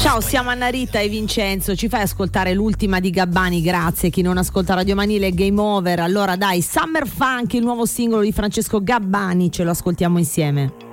Ciao, siamo Anna Rita e Vincenzo. Ci fai ascoltare l'ultima di Gabbani? Grazie. Chi non ascolta Radio Manile è game over. Allora dai, Summer Funk, il nuovo singolo di Francesco Gabbani, ce lo ascoltiamo insieme.